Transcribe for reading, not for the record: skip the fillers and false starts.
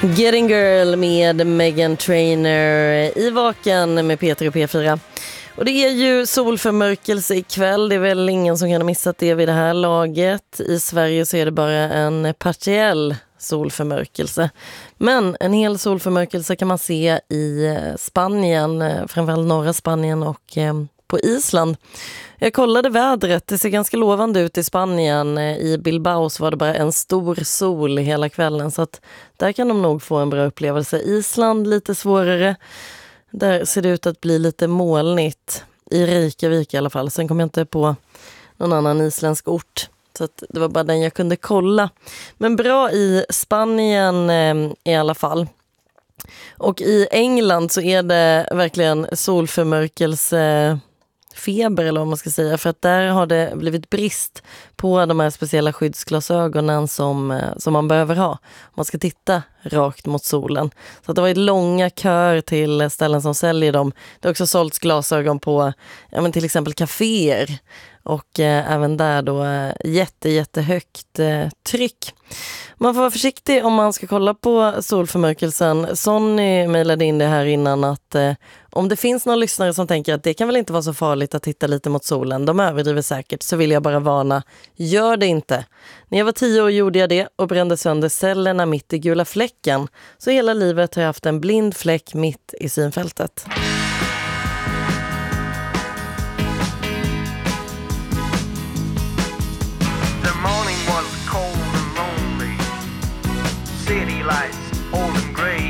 Getting Girl med Meghan Trainor i Vaken med Peter och P4. Och det är ju solförmörkelse ikväll. Det är väl ingen som kan ha missat det vid det här laget. I Sverige så är det bara en partiell solförmörkelse. Men en hel solförmörkelse kan man se i Spanien, framförallt norra Spanien och på Island. Jag kollade vädret, det ser ganska lovande ut i Spanien. I Bilbao så var det bara en stor sol hela kvällen, så att där kan de nog få en bra upplevelse. Island lite svårare, där ser det ut att bli lite molnigt. I Reykjavik i alla fall, sen kom jag inte på någon annan isländsk ort. Så att det var bara den jag kunde kolla. Men bra i Spanien i alla fall. Och i England så är det verkligen solförmörkelse feber eller vad man ska säga, för att där har det blivit brist på de här speciella skyddsglasögonen som man behöver ha om man ska titta rakt mot solen. Så att det var långa kör till ställen som säljer dem. Det har också sålts glasögon på till exempel kaféer och även där då jättehögt tryck. Man får vara försiktig om man ska kolla på solförmörkelsen. Sonny mejlade in det här innan att om det finns någon lyssnare som tänker att det kan väl inte vara så farligt att titta lite mot solen, de överdriver säkert, så vill jag bara varna, gör det inte. När jag var 10 år gjorde jag det och brände sönder cellerna mitt i gula fläcken, så hela livet har jag haft en blind fläck mitt i synfältet. City lights, old and gray.